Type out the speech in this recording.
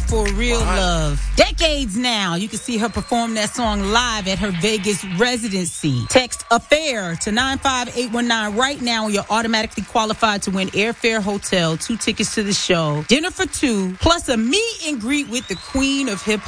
for Real Love. Decades now. You can see her perform that song live at her Vegas residency. Text AFFAIR to 95819 right now and you're automatically qualified to win airfare, hotel, 2 tickets to the show, dinner for 2, plus a meet and greet with the queen of hip-hop.